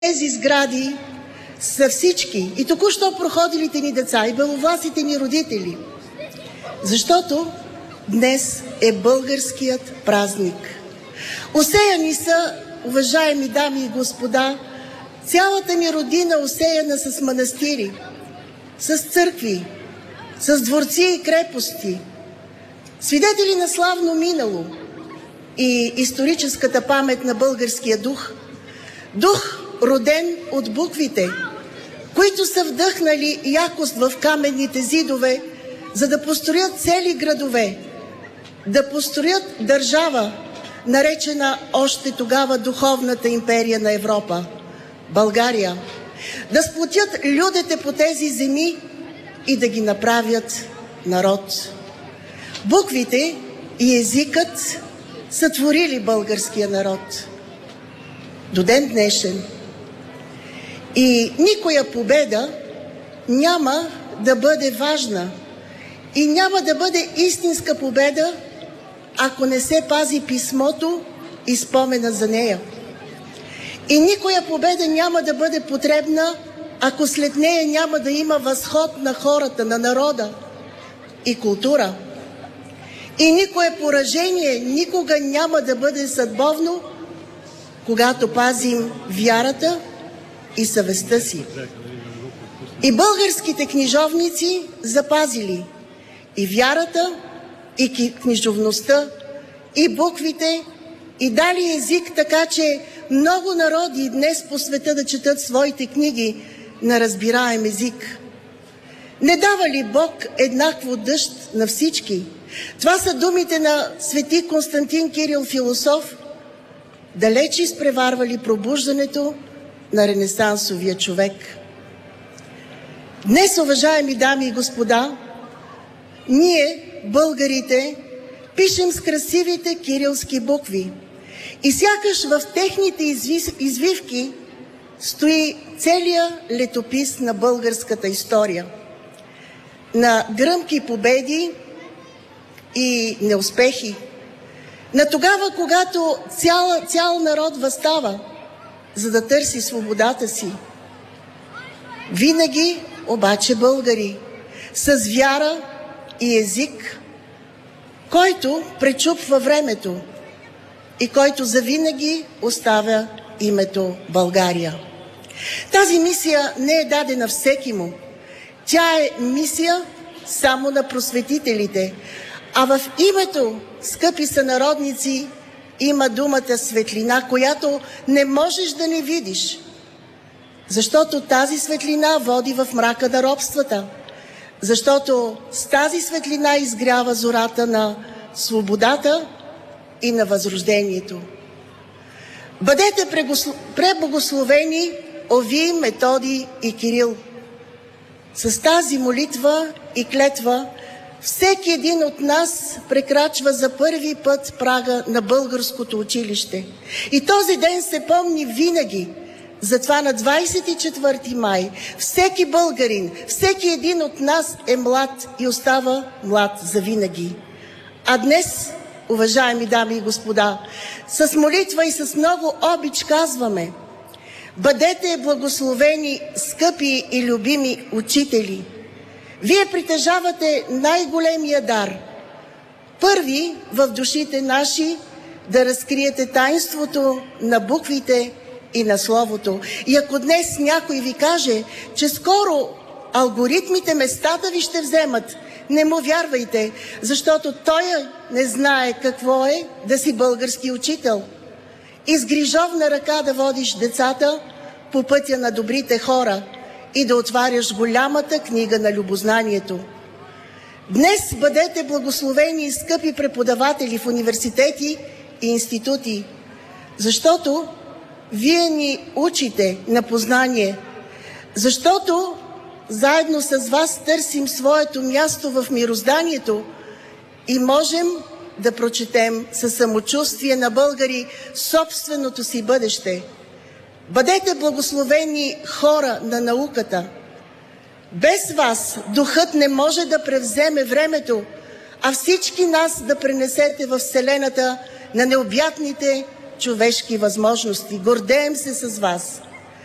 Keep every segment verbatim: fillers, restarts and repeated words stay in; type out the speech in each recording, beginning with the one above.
Тези сгради са всички и току-що проходилите ни деца, и беловласите ни родители. Защото днес е българският празник. Осеяни са, уважаеми дами и господа, цялата ни родина осеяна с манастири, с църкви, с дворци и крепости, свидетели на славно минало и историческата памет на българския дух. Дух, роден от буквите, които са вдъхнали якост в каменните зидове, за да построят цели градове, да построят държава, наречена още тогава Духовната империя на Европа – България, да сплотят людите по тези земи и да ги направят народ. Буквите и езикът са творили българския народ до ден днешен. И никоя победа няма да бъде важна и няма да бъде истинска победа, ако не се пази писмото и спомена за нея. И никоя победа няма да бъде потребна, ако след нея няма да има възход на хората, на народа и култура. И никое поражение никога няма да бъде съдбовно, когато пазим вярата и съвестта си. И българските книжовници запазили и вярата, и книжовността, и буквите, и дали език, така че много народи днес по света да четат своите книги на разбираем език. Не дава ли Бог еднакво дъжд на всички? Това са думите на свети Константин Кирил Философ, далеч изпреварвали пробуждането на ренесансовия човек. Днес, уважаеми дами и господа, ние, българите, пишем с красивите кирилски букви и сякаш в техните извивки стои целият летопис на българската история, на гръмки победи и неуспехи, на тогава, когато цял, цял народ въстава, за да търси свободата си. Винаги обаче българи, с вяра и език, който пречупва времето и който завинаги оставя името България. Тази мисия не е дадена всекиму. Тя е мисия само на просветителите, а в името, скъпи сънародници, има думата светлина, която не можеш да не видиш, защото тази светлина води в мрака на робствата, защото с тази светлина изгрява зората на свободата и на възрождението. Бъдете преблагословени, Овий, Методий и Кирил. С тази молитва и клетва всеки един от нас прекрачва за първи път прага на българското училище. И този ден се помни винаги. Затова на двадесет и четвърти май всеки българин, всеки един от нас е млад и остава млад завинаги. А днес, уважаеми дами и господа, с молитва и с много обич казваме: бъдете благословени, скъпи и любими учители! Вие притежавате най-големия дар. Първи в душите наши да разкриете таинството на буквите и на словото. И ако днес някой ви каже, че скоро алгоритмите местата ви ще вземат, не му вярвайте, защото той не знае какво е да си български учител и с грижовна ръка да водиш децата по пътя на добрите хора и да отваряш голямата книга на любознанието. Днес бъдете благословени, скъпи преподаватели в университети и институти, защото вие ни учите на познание, защото заедно с вас търсим своето място в мирозданието и можем да прочетем със самочувствие на българи собственото си бъдеще. Бъдете благословени, хора на науката. Без вас духът не може да превземе времето, а всички нас да пренесете в вселената на необятните човешки възможности. Гордеем се с вас.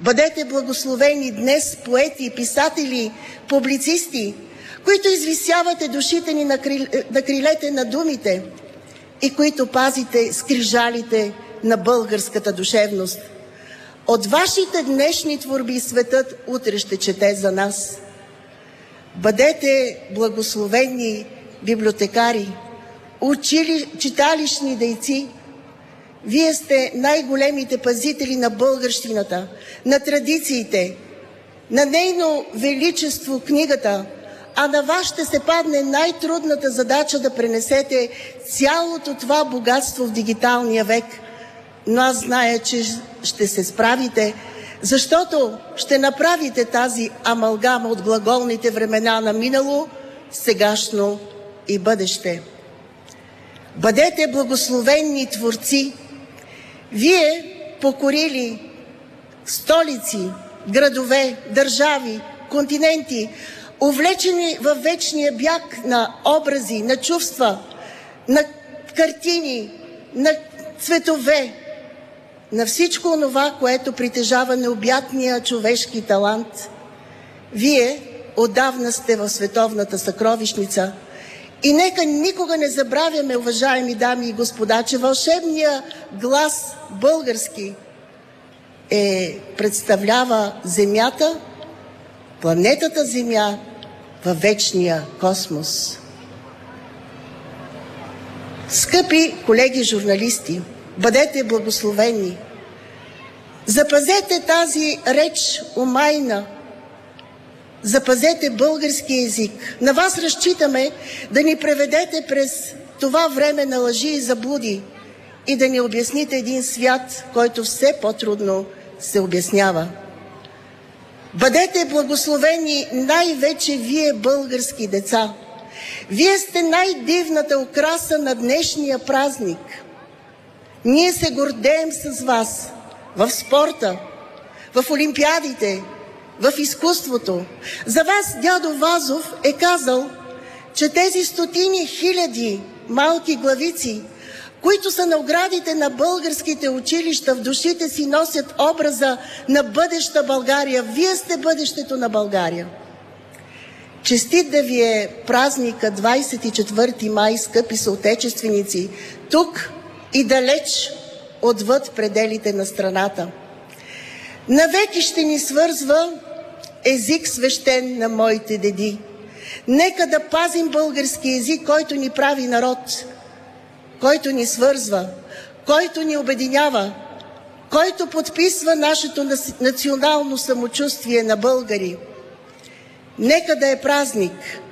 Бъдете благословени днес поети, писатели, публицисти, които извисявате душите ни на, крил... на крилете на думите и които пазите скрижалите на българската душевност. От вашите днешни творби светът утре ще чете за нас. Бъдете благословени библиотекари, учили... читалищни дейци. Вие сте най-големите пазители на българщината, на традициите, на нейно величество книгата, а на вас ще се падне най-трудната задача да пренесете цялото това богатство в дигиталния век. Но аз зная, че ще се справите, защото ще направите тази амалгама от глаголните времена на минало, сегашно и бъдеще. Бъдете благословени творци. Вие покорили столици, градове, държави, континенти, увлечени във вечния бяг на образи, на чувства, на картини, на цветове, на всичко онова, което притежава необятния човешки талант. Вие отдавна сте в световната съкровищница. И нека никога не забравяме, уважаеми дами и господа, че вълшебният глас български е, представлява Земята, планетата Земя във вечния космос. Скъпи колеги журналисти, бъдете благословени. Запазете тази реч омайна. Запазете български език. На вас разчитаме да ни преведете през това време на лъжи и заблуди и да ни обясните един свят, който все по-трудно се обяснява. Бъдете благословени най-вече вие, български деца. Вие сте най-дивната украса на днешния празник. Ние се гордеем с вас в спорта, в олимпиадите, в изкуството. За вас дядо Вазов е казал, че тези стотини хиляди малки главици, които са на оградите на българските училища, в душите си носят образа на бъдеща България. Вие сте бъдещето на България. Честит да ви е празника двадесет и четвърти май, скъпи съотечественици, тук и далеч отвъд пределите на страната. Навеки ще ни свързва език свещен на моите деди. Нека да пазим български език, който ни прави народ, който ни свързва, който ни обединява, който подписва нашето национално самочувствие на българи. Нека да е празник.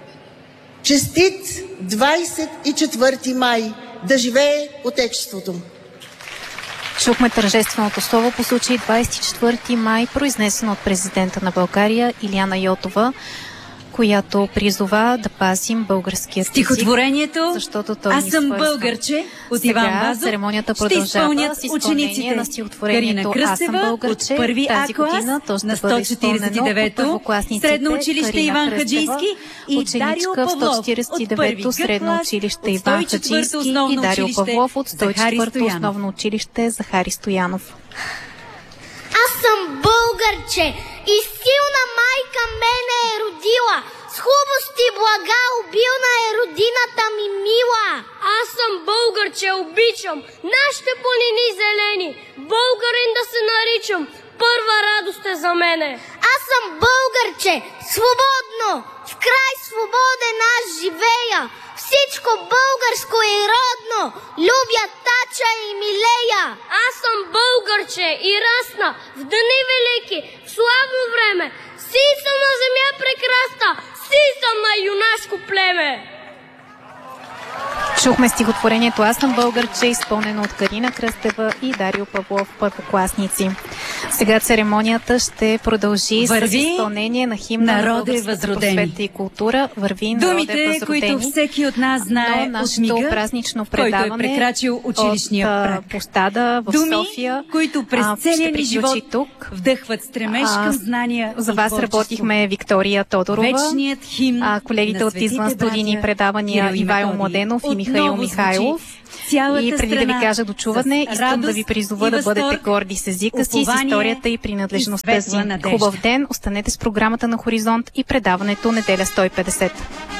Честит двадесет и четвърти май! Да живее Отечеството! Чухме тържественото слово по случай двадесет и четвърти май, произнесено от президента на България Илияна Йотова, която призова да пазим българския език. Стихотворението защото той Аз ни съм свързва. българче от Иван Вазов церемонията ще продължава изпълнят с изпълнение на стихотворението Карина Аз съм Кръстева българче. от първи Тази А клас година то ще на бъде сто четиридесет и девето първокласниците средно училище Карина Иван Кръстева, Хаджийски и Дарио ученичка в Павлов сто четиридесет и от първи девето Г средно клас училище от Иван сто и четвърто Хаджийски и основно Дарио училище Павлов от сто и Захари четвърто Стоянов. основно училище Захари Стоянов. Аз съм българче и силна майка мене е родила. С хубости блага обилна е родината ми мила. Аз съм българче, обичам нашите планини зелени. Българин да се наричам, първа радост е за мене. Аз съм българче, свободно, в край свободен аз живея. Всичко българско и родно, любя Тача и Милея. Аз съм българче и расна в дни велики, в славно време. Си съм на земя прекрасна, си съм на юнашко племе. Чухме стихотворението Аз съм българче, изпълнено от Карина Кръстева и Дарио Павлов, първокласници. Сега церемонията ще продължи Върви с изпълнение на химна на българската просвета и култура. Върви Думите, народе възродени, които всеки от нас знае до от мига, празнично който е предаване прекрачил училищния от праг. площада в Думи, София, които през а, целия ще ни живот тук. вдъхват стремеж А, към знания За и вас творчество. работихме Виктория Тодорова, Вечният химн а, колегите на от светите извън студийни братя предавания Кирил и Ивайло Методий. Младенов и Михаил Отново Михайлов. Цялата И преди да ви страна кажа до чуване, с искам да радост ви призова и да бъдете възторг, горди с езика си, с упование историята и принадлежността и си. светла надежда. Хубав ден, останете с програмата на Хоризонт и предаването Неделя сто и петдесет.